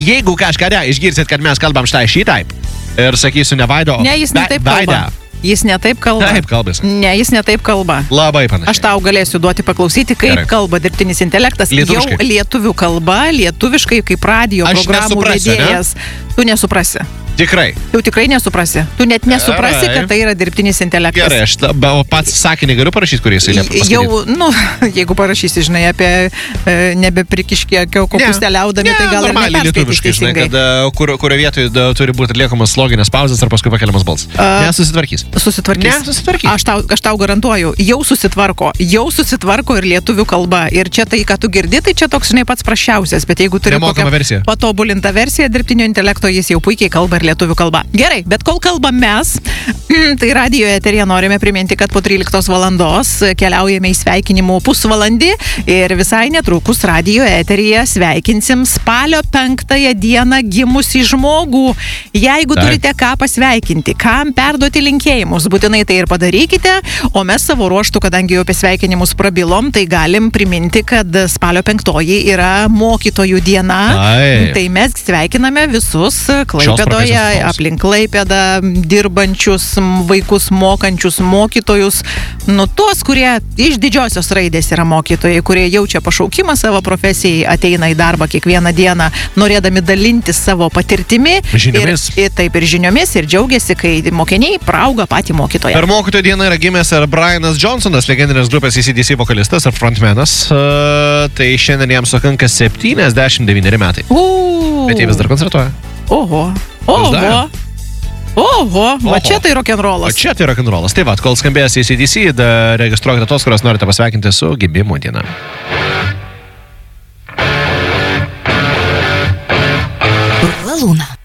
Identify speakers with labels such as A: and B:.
A: Jeigu kažkada išgirsit, kad mes kalbam šitaip ir sakysiu ne Vaido,
B: Ne, jis ne taip kalba. Jis ne taip kalba.
A: Taip kalbasi.
B: Ne, jis ne taip kalba.
A: Labai panašiai.
B: Aš tau galėsiu duoti paklausyti, kaip
A: Gerai.
B: kalba dirbtinis intelektas.
A: Lietuviškai.
B: Jau lietuvių kalba, lietuviškai kaip radio
A: Aš
B: programų
A: nesuprasiu, ne?
B: vedėjas. Tu nesuprasi.
A: Tikrai.
B: Tu tikrai nesuprasi. Tu net nesuprasi,
A: Gerai.
B: kad tai yra dirbtinis intelektas.
A: Gerai, aš pats sakinį galiu parašyti, kurį jisai liepia paskaityti.
B: Jau, jeigu parašysi, žinai, apie nebeprikiškio kopus teliaudami, tai gal ir
A: normaliai lietuviškai, žinai, kad kurio vietoje turi būti atliekamas loginės pauzės ar paskui pakeliamas balsas. Nesusitvarkys.
B: Susitvarkys.
A: Nesusitvarkys.
B: Aš tau garantuoju, jau susitvarko ir lietuvių kalba. Ir čia tai, ką tu girdi, tai čia toks, žinai, pats prašiausias, bet jeigu turi
A: Nemokama versija.
B: patobulintą versiją dirbtinio intelekto, jis jau puikiai kalba ir lietuvių kalba. Gerai, bet kol kalbam mes, tai radijo eteryje norime priminti, kad po 13 valandos keliaujame į sveikinimų pusvalandį ir visai netrukus radijo eteryje sveikinsim spalio 5 dieną gimusį žmogų. Jeigu turite ką pasveikinti, kam perduoti linkėjimus, būtinai tai ir padarykite, o mes savo ruoštų, kadangi jau apie sveikinimus prabilom, tai galim priminti, kad spalio 5 yra mokytojų diena. Tai mes sveikiname visus Klaipėdoje, aplink Klaipėdą dirbančius vaikus, mokančius mokytojus, tuos, kurie iš didžiosios raidės yra mokytojai, kurie jaučia pašaukimą savo profesijai, ateina į darbą kiekvieną dieną, norėdami dalintis savo patirtimi.
A: Žiniomis.
B: Taip ir žiniomis, ir džiaugiasi, kai mokiniai prauga patį mokytoją.
A: Per mokytojų dieną yra gimęs ir Brianas Johnsonas, legendinės grupės AC/DC vokalistas ir frontmenas. Tai šiandien jam sukanka 79 metai. Bet jie vis dar koncertuoja.
B: Oho, va čia tai rock'n'rollas.
A: O čia tai rock'n'rollas. Tai va, kol skambės AC/DC, registruokite tos, kurios norite pasveikinti su gimimo diena.
C: Luna.